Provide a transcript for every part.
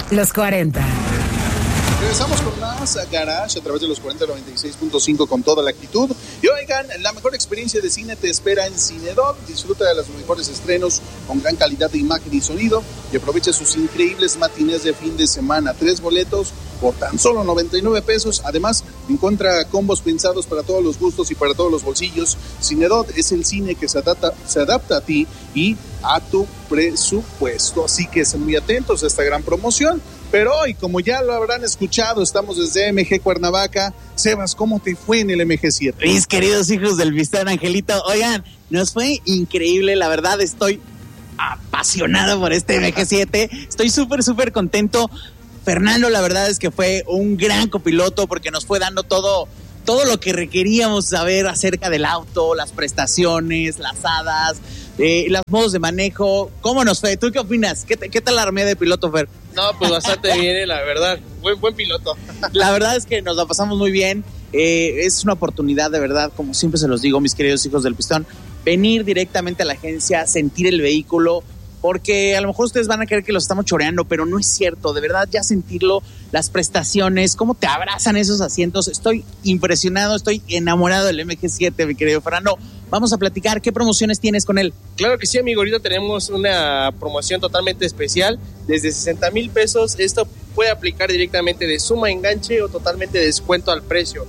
Los 40. Regresamos con más Garage a través de los 4096.5 con toda la actitud. Y oigan, la mejor experiencia de cine te espera en Cinedot. Disfruta de los mejores estrenos con gran calidad de imagen y sonido y aprovecha sus increíbles matinés de fin de semana. 3 boletos por tan solo 99 pesos. Además, encuentra combos pensados para todos los gustos y para todos los bolsillos. Cinedot es el cine que se adapta a ti y a tu presupuesto. Así que estén muy atentos a esta gran promoción. Pero hoy, como ya lo habrán escuchado, estamos desde MG Cuernavaca. Sebas, ¿cómo te fue en el MG7? Mis queridos hijos del Pistón, Angelito, oigan, nos fue increíble, la verdad estoy apasionado por este MG7, estoy súper contento. Fernando, la verdad es que fue un gran copiloto porque nos fue dando todo lo que requeríamos saber acerca del auto, las prestaciones, las hadas, los modos de manejo. ¿Cómo nos fue? ¿Tú qué opinas? ¿Qué tal la armada de piloto, Fer? No, pues bastante bien, la verdad. Buen piloto. La verdad es que nos la pasamos muy bien. Es una oportunidad, de verdad, como siempre se los digo, mis queridos hijos del Pistón, venir directamente a la agencia, sentir el vehículo, porque a lo mejor ustedes van a creer que los estamos choreando, pero no es cierto, de verdad, ya sentirlo, las prestaciones, cómo te abrazan esos asientos. Estoy impresionado, estoy enamorado del MG7, mi querido Fernando. Vamos a platicar, ¿qué promociones tienes con él? Claro que sí, amigo, ahorita tenemos una promoción totalmente especial, desde 60,000 pesos. Esto puede aplicar directamente de suma enganche o totalmente de descuento al precio.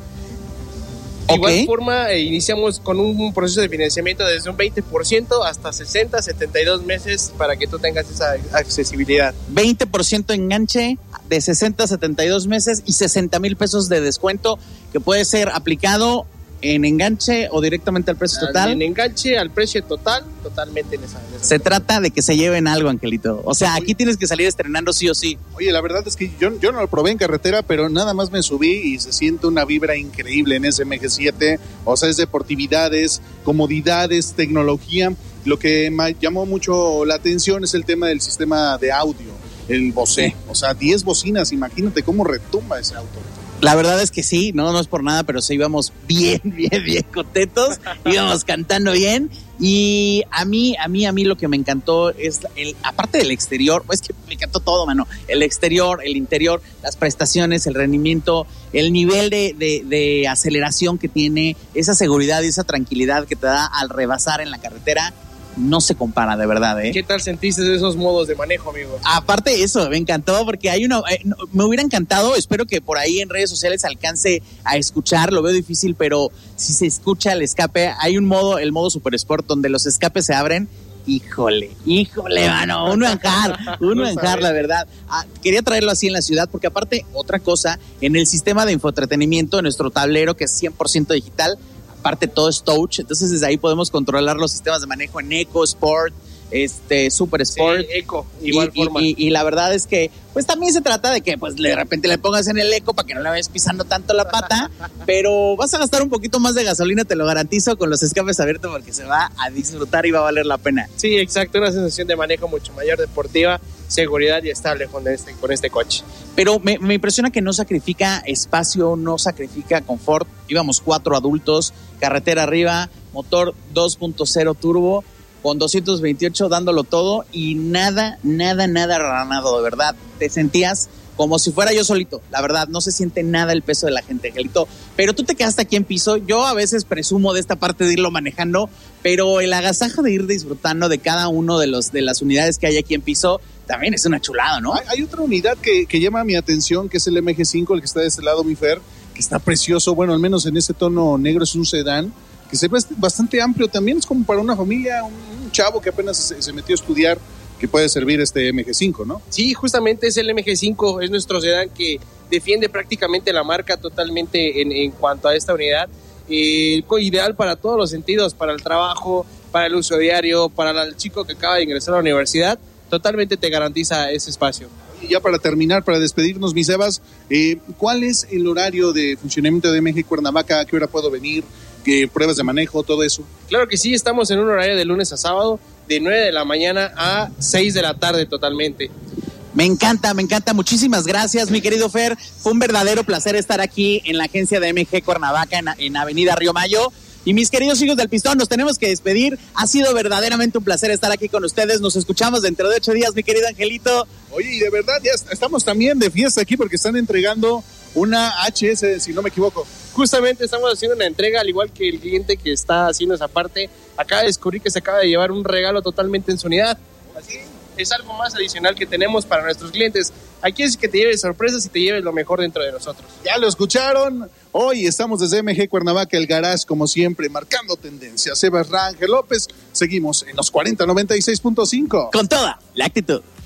De igual forma, iniciamos con un proceso de financiamiento desde un 20% hasta 60, 72 meses para que tú tengas esa accesibilidad. 20% enganche de 60 a 72 meses y 60,000 pesos de descuento que puede ser aplicado en enganche o directamente al precio total. En enganche al precio total, totalmente en esa. Se trata de que se lleven algo, Angelito. O sea, aquí tienes que salir estrenando sí o sí. Oye, la verdad es que yo no lo probé en carretera, pero nada más me subí y se siente una vibra increíble en ese MG7. O sea, es deportividades, comodidades, tecnología. Lo que me llamó mucho la atención es el tema del sistema de audio, el Bose. O sea, 10 bocinas, imagínate cómo retumba ese auto. La verdad es que sí, no es por nada, pero sí íbamos bien contentos, íbamos cantando bien. Y a mí lo que me encantó es, aparte del exterior, es que me encantó todo, mano. El exterior, el interior, las prestaciones, el rendimiento, el nivel de aceleración que tiene, esa seguridad y esa tranquilidad que te da al rebasar en la carretera. No se compara, de verdad, ¿eh? ¿Qué tal sentiste esos modos de manejo, amigo? Aparte de eso, me encantó porque hay me hubiera encantado, espero que por ahí en redes sociales alcance a escuchar, lo veo difícil, pero si se escucha el escape, hay un modo, el modo Super Sport, donde los escapes se abren. Híjole, mano, un manjar, la verdad. Quería traerlo así en la ciudad porque aparte, otra cosa, en el sistema de infoentretenimiento, en nuestro tablero que es 100% digital, aparte todo es touch, entonces desde ahí podemos controlar los sistemas de manejo en Eco, Sport, Super Sport. Sí, Eco, igual forma. Y la verdad es que pues también se trata de que pues de repente le pongas en el Eco para que no le vayas pisando tanto la pata, pero vas a gastar un poquito más de gasolina, te lo garantizo, con los escapes abiertos porque se va a disfrutar y va a valer la pena. Sí, exacto, una sensación de manejo mucho mayor, deportiva, seguridad y estable con este coche. Pero me impresiona que no sacrifica espacio, no sacrifica confort. Íbamos 4 adultos, carretera arriba, motor 2.0 turbo, con 228 dándolo todo y nada ranado, de verdad. Te sentías como si fuera yo solito, la verdad, no se siente nada el peso de la gente, Angelito. Pero tú te quedaste aquí en piso, yo a veces presumo de esta parte de irlo manejando, pero el agasajo de ir disfrutando de cada uno de las unidades que hay aquí en piso también es una chulada, ¿no? Hay otra unidad que llama mi atención, que es el MG5, el que está de este lado, mi Fer, que está precioso, bueno, al menos en ese tono negro, es un sedán, que se ve bastante amplio, también es como para una familia, un chavo que apenas se metió a estudiar, que puede servir este MG5, ¿no? Sí, justamente es el MG5, es nuestro sedán que defiende prácticamente la marca totalmente en cuanto a esta unidad. Ideal para todos los sentidos, para el trabajo, para el uso diario, para el chico que acaba de ingresar a la universidad, totalmente te garantiza ese espacio. Y ya para terminar, para despedirnos, mi Sebas, ¿cuál es el horario de funcionamiento de MG Cuernavaca? ¿A qué hora puedo venir? ¿Qué pruebas de manejo? Todo eso. Claro que sí, estamos en un horario de lunes a sábado, de 9 de la mañana a 6 de la tarde totalmente. Me encanta, muchísimas gracias, mi querido Fer, fue un verdadero placer estar aquí en la agencia de MG Cuernavaca en Avenida Río Mayo. Y mis queridos hijos del Pistón, nos tenemos que despedir. Ha sido verdaderamente un placer estar aquí con ustedes. Nos escuchamos dentro de 8 días, mi querido Angelito. Oye, y de verdad ya estamos también de fiesta aquí porque están entregando una HS, si no me equivoco. Justamente estamos haciendo una entrega, al igual que el cliente que está haciendo esa parte. Acaba de descubrir que se acaba de llevar un regalo totalmente en su unidad. Así es algo más adicional que tenemos para nuestros clientes. Aquí es que te lleves sorpresas y te lleves lo mejor dentro de nosotros. Ya lo escucharon. Hoy estamos desde MG Cuernavaca, el Garage, como siempre, marcando tendencia. Sebas Rangel López, seguimos en los 4096.5. Con toda la actitud.